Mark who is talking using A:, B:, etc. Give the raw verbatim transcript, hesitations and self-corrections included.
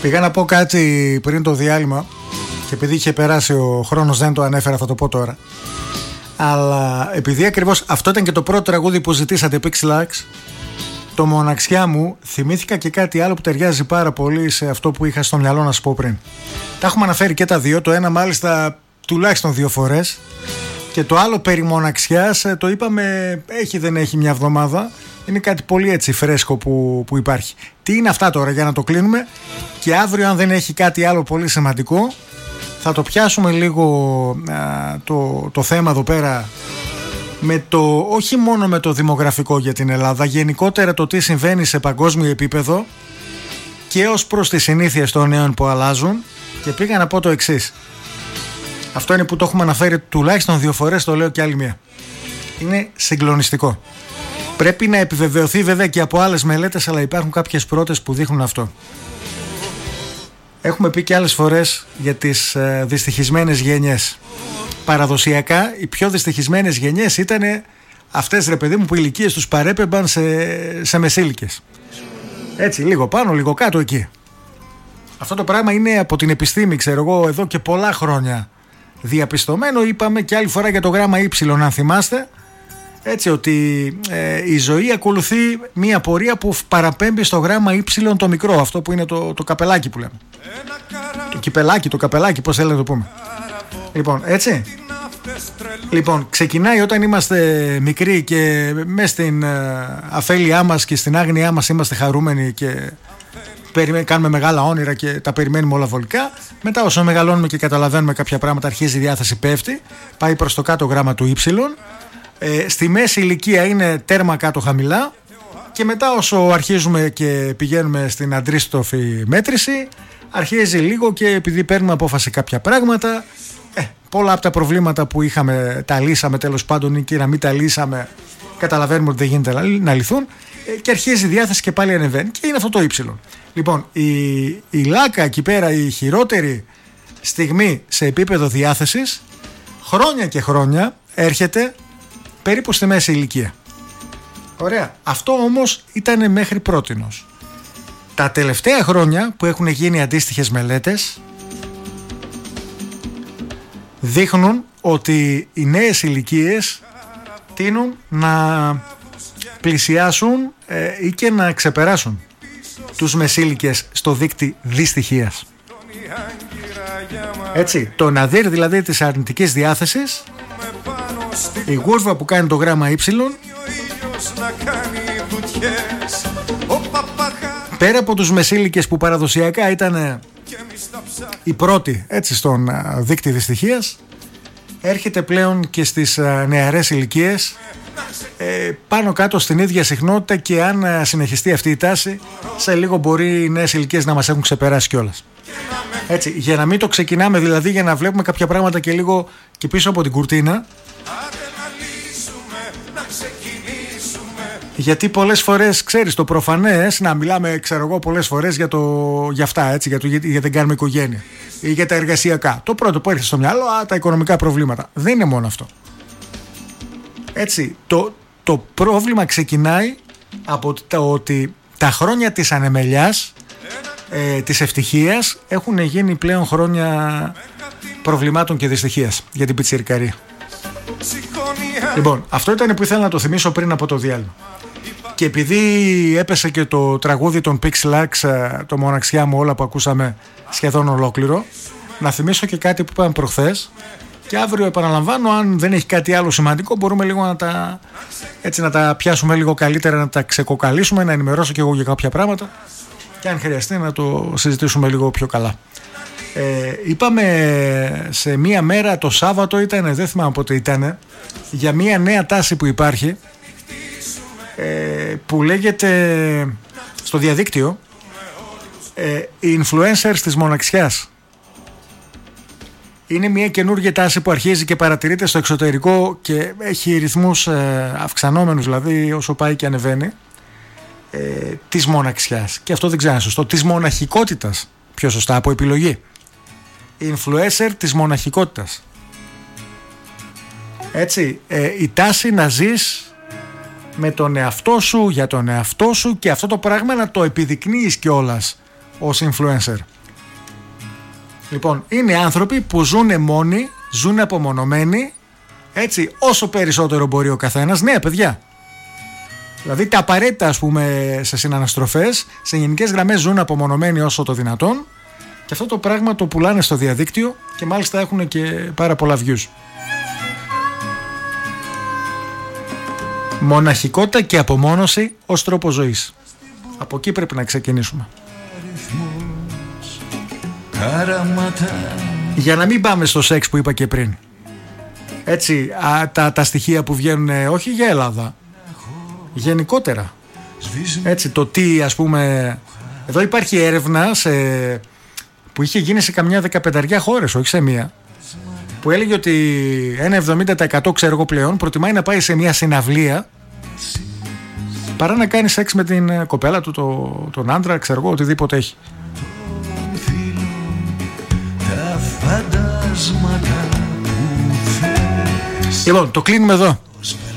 A: Πήγα να πω κάτι πριν το διάλειμμα και επειδή είχε περάσει ο χρόνος δεν το ανέφερα, θα το πω τώρα. Αλλά επειδή ακριβώς αυτό ήταν και το πρώτο τραγούδι που ζητήσατε, Pixelax, το Μοναξιά μου, θυμήθηκα και κάτι άλλο που ταιριάζει πάρα πολύ σε αυτό που είχα στο μυαλό να σου πω πριν. Τα έχουμε αναφέρει και τα δύο, το ένα μάλιστα τουλάχιστον δύο φορές και το άλλο περί μοναξιάς το είπαμε έχει δεν έχει μια εβδομάδα. Είναι κάτι πολύ έτσι φρέσκο που, που υπάρχει. Τι είναι αυτά τώρα για να το κλείνουμε και αύριο αν δεν έχει κάτι άλλο πολύ σημαντικό θα το πιάσουμε λίγο α, το, το θέμα εδώ πέρα με το, όχι μόνο με το δημογραφικό για την Ελλάδα, γενικότερα το τι συμβαίνει σε παγκόσμιο επίπεδο και ως προς τις συνήθειες των νέων που αλλάζουν. Και πήγα να πω το εξής. Αυτό είναι που το έχουμε αναφέρει τουλάχιστον δύο φορές, το λέω και άλλη μία. Είναι συγκλονιστικό. Πρέπει να επιβεβαιωθεί βέβαια και από άλλες μελέτες, αλλά υπάρχουν κάποιες πρώτες που δείχνουν αυτό. Έχουμε πει και άλλες φορές για τις ε, δυστυχισμένες γενιές. Παραδοσιακά οι πιο δυστυχισμένες γενιές ήταν αυτές, ρε παιδί μου, που οι ηλικίες τους παρέπεμπαν σε, σε μεσήλικες. Έτσι, λίγο πάνω, λίγο κάτω εκεί. Αυτό το πράγμα είναι από την επιστήμη, ξέρω εγώ, εδώ και πολλά χρόνια διαπιστωμένο. Είπαμε και άλλη φορά για το γράμμα Y, αν θυμάστε. Έτσι, ότι ε, η ζωή ακολουθεί μία πορεία που παραπέμπει στο γράμμα Y το μικρό, αυτό που είναι το, το καπελάκι που λέμε. Το κυπελάκι, το καπελάκι, πώς θέλετε να το πούμε. Λοιπόν, έτσι. Λοιπόν, ξεκινάει όταν είμαστε μικροί και μέσα στην ε, αφέλειά μας και στην άγνοιά μας είμαστε χαρούμενοι και κάνουμε μεγάλα όνειρα και τα περιμένουμε όλα βολικά. Μετά όσο μεγαλώνουμε και καταλαβαίνουμε κάποια πράγματα, αρχίζει η διάθεση, πέφτει, πάει προς το κάτω γράμμα του Y. Ε, στη μέση ηλικία είναι τέρμα κάτω χαμηλά και μετά όσο αρχίζουμε και πηγαίνουμε στην αντίστροφη μέτρηση αρχίζει λίγο και επειδή παίρνουμε απόφαση κάποια πράγματα, ε, πολλά από τα προβλήματα που είχαμε τα λύσαμε τέλος πάντων ή και να μην τα λύσαμε καταλαβαίνουμε ότι δεν γίνεται να λυθούν ε, και αρχίζει η διάθεση και πάλι ανεβαίνει και είναι αυτό το Y. Λοιπόν, η, η λάκα εκεί πέρα, η χειρότερη στιγμή σε επίπεδο διάθεσης χρόνια και χρόνια έρχεται περίπου στη μέση ηλικία. Ωραία. Αυτό όμως ήταν μέχρι πρότινος. Τα τελευταία χρόνια που έχουν γίνει αντίστοιχες μελέτες δείχνουν ότι οι νέες ηλικίες τείνουν να πλησιάσουν ε, ή και να ξεπεράσουν τους μεσήλικες στο δείκτη δυστυχίας. Έτσι, το ναδύρ δηλαδή της αρνητικής διάθεσης, η γούρβα που κάνει το γράμμα Y, πέρα από τους μεσήλικες που παραδοσιακά ήταν οι πρώτοι έτσι στον δείκτη δυστυχίας, έρχεται πλέον και στις νεαρές ηλικίες ε, πάνω κάτω στην ίδια συχνότητα και αν συνεχιστεί αυτή η τάση σε λίγο μπορεί οι νέες ηλικίες να μας έχουν ξεπεράσει κιόλας. Έτσι, για να μην το ξεκινάμε δηλαδή, για να βλέπουμε κάποια πράγματα και λίγο και πίσω από την κουρτίνα, γιατί πολλές φορές, ξέρεις, το προφανές, να μιλάμε, ξέρω εγώ, πολλές φορές για, το, για αυτά, έτσι, για το γιατί δεν κάνουμε οικογένεια ή για τα εργασιακά. Το πρώτο που έρχεται στο μυαλό, α, τα οικονομικά προβλήματα. Δεν είναι μόνο αυτό. Έτσι, το, το πρόβλημα ξεκινάει από το ότι τα χρόνια της ανεμελιάς, ε, της ευτυχίας, έχουν γίνει πλέον χρόνια προβλημάτων και δυστυχίας για την πιτσιρικαρία. Λοιπόν, αυτό ήταν που ήθελα να το θυμίσω πριν από το διάλειμμα. Και επειδή έπεσε και το τραγούδι των Pixelax, το Μοναξιά μου, όλα που ακούσαμε σχεδόν ολόκληρο, να θυμίσω και κάτι που είπαμε προχθές και αύριο επαναλαμβάνω, αν δεν έχει κάτι άλλο σημαντικό μπορούμε λίγο να τα, έτσι, να τα πιάσουμε λίγο καλύτερα, να τα ξεκοκαλίσουμε, να ενημερώσω και εγώ για κάποια πράγματα και αν χρειαστεί να το συζητήσουμε λίγο πιο καλά. Ε, είπαμε σε μία μέρα, το Σάββατο ήταν, δεν θυμάμαι πότε ήταν, για μία νέα τάση που υπάρχει, ε, που λέγεται στο διαδίκτυο ε, οι influencers της μοναξιάς. Είναι μια καινούργια τάση που αρχίζει και παρατηρείται στο εξωτερικό και έχει ρυθμούς ε, αυξανόμενους, δηλαδή όσο πάει και ανεβαίνει, ε, της μοναξιάς. Και αυτό δεν ξέρω είναι σωστό, της μοναχικότητας, πιο σωστά, από επιλογή. Influencer της μοναχικότητας. Έτσι, ε, η τάση να ζεις με τον εαυτό σου, για τον εαυτό σου και αυτό το πράγμα να το επιδεικνύεις κιόλας ως influencer. Λοιπόν, είναι άνθρωποι που ζουν μόνοι, ζουν απομονωμένοι, έτσι, όσο περισσότερο μπορεί ο καθένας. Ναι, παιδιά. Δηλαδή τα απαραίτητα, ας πούμε, σε συναναστροφές, σε γενικές γραμμές ζουν απομονωμένοι όσο το δυνατόν, και αυτό το πράγμα το πουλάνε στο διαδίκτυο και μάλιστα έχουν και πάρα πολλά views. Μοναχικότητα και απομόνωση ως τρόπο ζωής. Από εκεί πρέπει να ξεκινήσουμε. Για να μην πάμε στο σεξ που είπα και πριν. Έτσι, α, τα, τα στοιχεία που βγαίνουν, όχι για Ελλάδα, γενικότερα. Έτσι, το τι, ας πούμε, εδώ υπάρχει έρευνα σε, που είχε γίνει σε καμιά δεκαπενταριά χώρες, όχι σε μία, που έλεγε ότι ένα εβδομήντα τοις εκατό, ξέρω εγώ, πλέον προτιμάει να πάει σε μια συναυλία παρά να κάνει σεξ με την κοπέλα του, το, τον άντρα, ξέρω εγώ, οτιδήποτε έχει. Λοιπόν, το κλείνουμε εδώ.